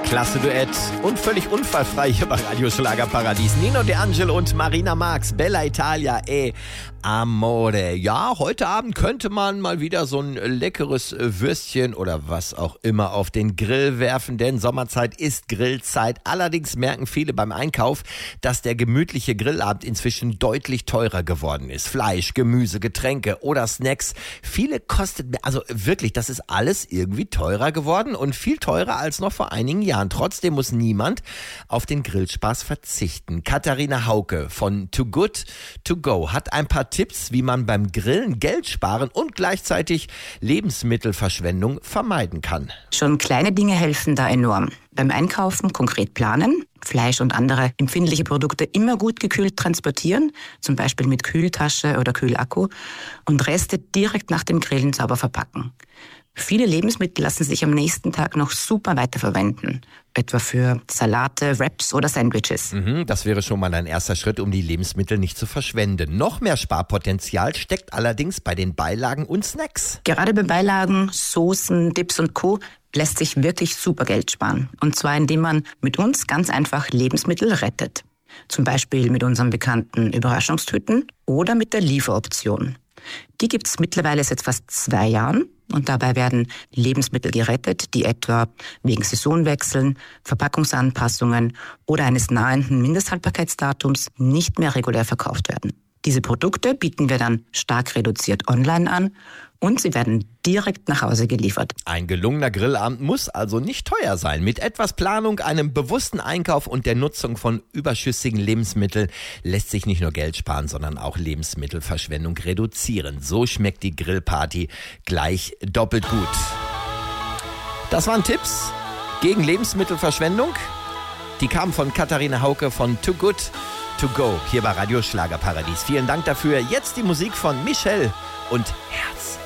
Klasse Duett und völlig unfallfrei hier bei Radio Schlagerparadies. Nino De Angelo und Marina Marx, Bella Italia e Amore. Ja, heute Abend könnte man mal wieder so ein leckeres Würstchen oder was auch immer auf den Grill werfen, denn Sommerzeit ist Grillzeit. Allerdings merken viele beim Einkauf, dass der gemütliche Grillabend inzwischen deutlich teurer geworden ist. Fleisch, Gemüse, Getränke oder Snacks. Viele kostet, also wirklich, das ist alles irgendwie teurer geworden und viel teurer als noch vor einigen Jahren. Trotzdem muss niemand auf den Grillspaß verzichten. Katharina Hauke von Too Good To Go hat ein paar Tipps, wie man beim Grillen Geld sparen und gleichzeitig Lebensmittelverschwendung vermeiden kann. Schon kleine Dinge helfen da enorm. Beim Einkaufen konkret planen, Fleisch und andere empfindliche Produkte immer gut gekühlt transportieren, zum Beispiel mit Kühltasche oder Kühlakku, und Reste direkt nach dem Grillen sauber verpacken. Viele Lebensmittel lassen sich am nächsten Tag noch super weiterverwenden, etwa für Salate, Wraps oder Sandwiches. Das wäre schon mal ein erster Schritt, um die Lebensmittel nicht zu verschwenden. Noch mehr Sparpotenzial steckt allerdings bei den Beilagen und Snacks. Gerade bei Beilagen, Soßen, Dips und Co. lässt sich wirklich super Geld sparen. Und zwar indem man mit uns ganz einfach Lebensmittel rettet. Zum Beispiel mit unseren bekannten Überraschungstüten oder mit der Lieferoption. Die gibt es mittlerweile seit fast 2 Jahren. Und dabei werden Lebensmittel gerettet, die etwa wegen Saisonwechseln, Verpackungsanpassungen oder eines nahenden Mindesthaltbarkeitsdatums nicht mehr regulär verkauft werden. Diese Produkte bieten wir dann stark reduziert online an und sie werden direkt nach Hause geliefert. Ein gelungener Grillabend muss also nicht teuer sein. Mit etwas Planung, einem bewussten Einkauf und der Nutzung von überschüssigen Lebensmitteln lässt sich nicht nur Geld sparen, sondern auch Lebensmittelverschwendung reduzieren. So schmeckt die Grillparty gleich doppelt gut. Das waren Tipps gegen Lebensmittelverschwendung. Die kamen von Katharina Hauke von Too Good To Go hier bei Radio Schlagerparadies. Vielen Dank dafür. Jetzt die Musik von Michelle und Herz.